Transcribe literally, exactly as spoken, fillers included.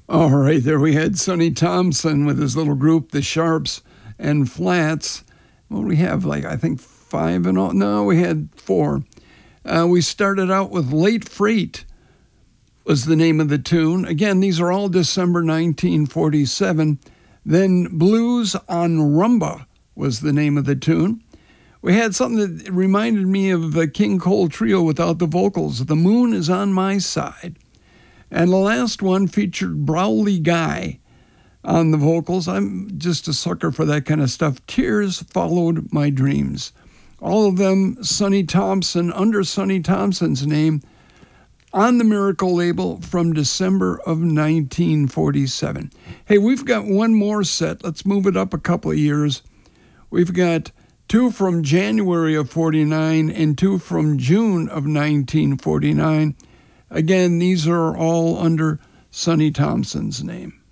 All right, there we had Sonny Thompson with his little group, the Sharps and Flats. Well, we have like, I think five and all. No, we had four. Uh, we started out with Late Freight was the name of the tune. Again, these are all December nineteen forty-seven. Then Blues on Rumba was the name of the tune. We had something that reminded me of the King Cole Trio without the vocals, The Moon is on My Side. And the last one featured Browley Guy on the vocals. I'm just a sucker for that kind of stuff. Tears Followed My Dreams. All of them Sonny Thompson, under Sonny Thompson's name, on the Miracle label from December of nineteen forty-seven. Hey, we've got one more set. Let's move it up a couple of years. We've got two from January of forty-nine and two from June of nineteen forty-nine. Again, these are all under Sonny Thompson's name.